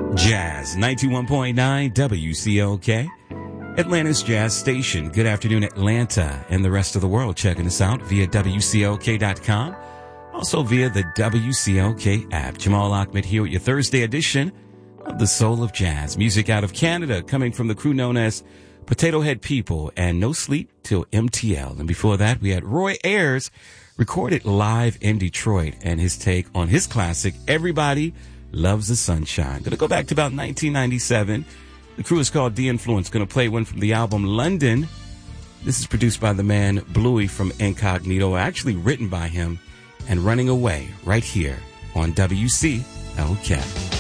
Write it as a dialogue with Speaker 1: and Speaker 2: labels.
Speaker 1: Jazz 91.9 WCLK, Atlanta's Jazz Station. Good afternoon, Atlanta and the rest of the world. Checking us out via WCLK.com. Also via the WCLK app. Jamal Ahmed here with your Thursday edition of the Soul of Jazz. Music out of Canada coming from the crew known as Potato Head People and No Sleep Till MTL. And before that, we had Roy Ayers recorded live in Detroit and his take on his classic, Everybody Loves the Sunshine. Going to go back to about 1997. The crew is called D-Influence. Going to play one from the album London. This is produced by the man Bluey from Incognito, actually written by him, and Running Away right here on WCLK.